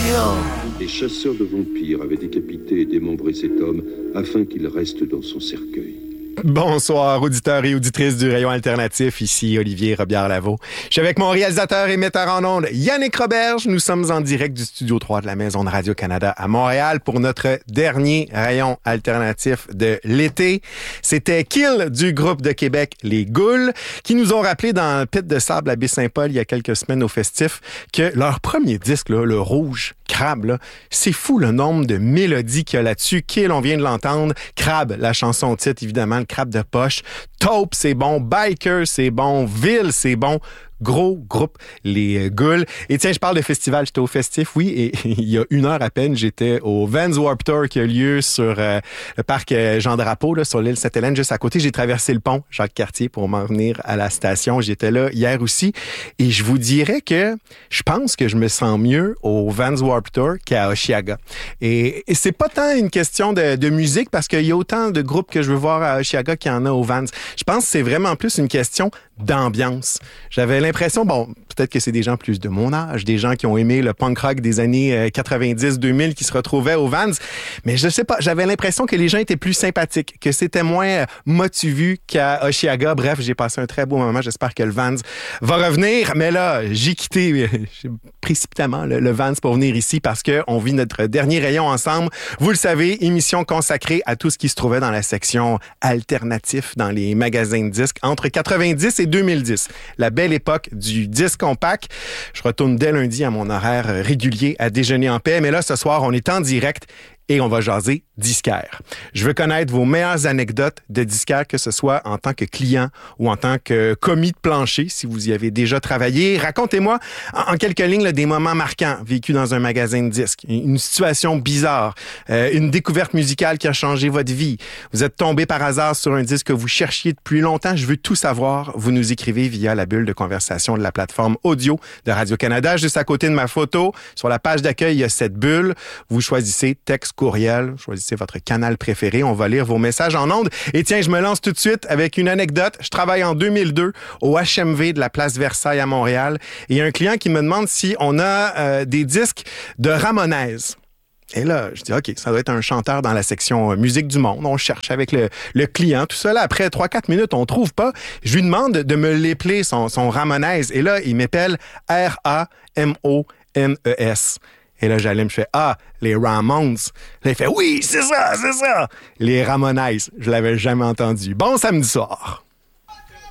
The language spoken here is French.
Les chasseurs de vampires avaient décapité et démembré cet homme afin qu'il reste dans son cercueil. Bonsoir, auditeurs et auditrices du Rayon Alternatif. Ici Olivier Robillard-Lavaux. Je suis avec mon réalisateur et metteur en ondes, Yannick Roberge. Nous sommes en direct du Studio 3 de la Maison de Radio-Canada à Montréal pour notre dernier Rayon Alternatif de l'été. C'était Kill du groupe de Québec, Les Goules, qui nous ont rappelé dans le pit de sable à Baie-Saint-Paul il y a quelques semaines au festif que leur premier disque, là, le Rouge, Crabe, là, c'est fou le nombre de mélodies qu'il y a là-dessus. Kill, on vient de l'entendre. Crabe, la chanson titre, évidemment, le crabe de poche. Taupe, c'est bon. Biker, c'est bon. Ville, c'est bon. Gros groupe, les Goules. Et tiens, je parle de festival, j'étais au festif, oui, et il y a une heure à peine, j'étais au Vans Warped Tour qui a lieu sur le parc Jean-Drapeau, là, sur l'île Sainte-Hélène, juste à côté. J'ai traversé le pont Jacques-Cartier pour m'en venir à la station. J'étais là hier aussi, et je vous dirais que je pense que je me sens mieux au Vans Warped Tour qu'à Osheaga. Et c'est pas tant une question de musique, parce qu'il y a autant de groupes que je veux voir à Osheaga qu'il y en a au Vans. Je pense que c'est vraiment plus une question d'ambiance. J'avais l'impression, bon, peut-être que c'est des gens plus de mon âge, des gens qui ont aimé le punk rock des années 90-2000 qui se retrouvaient au Vans, mais je sais pas, j'avais l'impression que les gens étaient plus sympathiques, que c'était moins motivu qu'à Osheaga. Bref, j'ai passé un très beau moment, j'espère que le Vans va revenir, mais là, j'ai quitté précipitamment le Vans pour venir ici parce que on vit notre dernier rayon ensemble. Vous le savez, émission consacrée à tout ce qui se trouvait dans la section alternatif dans les magasins de disques entre 90 et 2010. La belle époque du disque compact. Je retourne dès lundi à mon horaire régulier à déjeuner en paix. Mais là, ce soir, on est en direct et on va jaser disquaire. Je veux connaître vos meilleures anecdotes de disquaire, que ce soit en tant que client ou en tant que commis de plancher, si vous y avez déjà travaillé. Racontez-moi en quelques lignes là, des moments marquants vécus dans un magasin de disques. Une situation bizarre, une découverte musicale qui a changé votre vie. Vous êtes tombé par hasard sur un disque que vous cherchiez depuis longtemps. Je veux tout savoir. Vous nous écrivez via la bulle de conversation de la plateforme audio de Radio-Canada. Juste à côté de ma photo, sur la page d'accueil, il y a cette bulle. Vous choisissez texte, courriel, choisissez votre canal préféré. On va lire vos messages en ondes. Et tiens, je me lance tout de suite avec une anecdote. Je travaille en 2002 au HMV de la place Versailles à Montréal. Et il y a un client qui me demande si on a des disques de Ramones. Et là, je dis, OK, ça doit être un chanteur dans la section musique du monde. On cherche avec le client, tout ça. Là, après 3-4 minutes, on trouve pas. Je lui demande de me l'épeler, son Ramones. Et là, il m'épelle R-A-M-O-N-E-S. Et là, j'allume, je fais « Ah, les Ramones ». Là, il fait « Oui, c'est ça, c'est ça ». Les Ramones, je l'avais jamais entendu. Bon samedi soir.